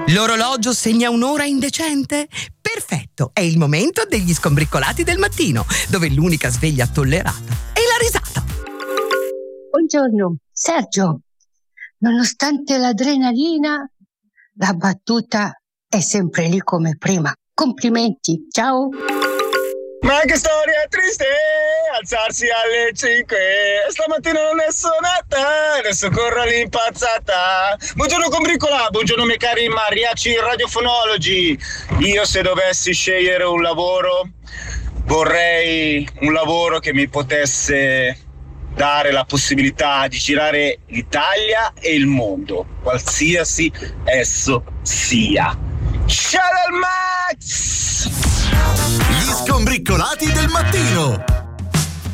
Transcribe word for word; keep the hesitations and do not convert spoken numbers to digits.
L'orologio segna un'ora indecente? Perfetto, è il momento degli skombriccolati del mattino, dove l'unica sveglia tollerata è la risata. Buongiorno, Sergio. Nonostante l'adrenalina, la battuta è sempre lì come prima. Complimenti, ciao. Ma che storia triste, alzarsi alle cinque, stamattina non è suonata, adesso corro all'impazzata. Buongiorno combricola, buongiorno miei cari mariachi radiofonologi. Io se dovessi scegliere un lavoro, vorrei un lavoro che mi potesse dare la possibilità di girare l'Italia e il mondo, qualsiasi esso sia. Ciao dal Max! Gli skombriccolati del mattino.